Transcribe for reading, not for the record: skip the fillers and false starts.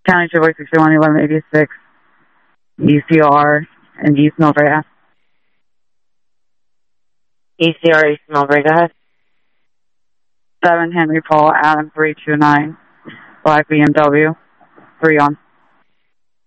County Trooper 61 1186, ECR, and East Millbrae. ECR East Millbrae, go ahead. 7 Henry Paul Adam 329, black BMW, 3 on.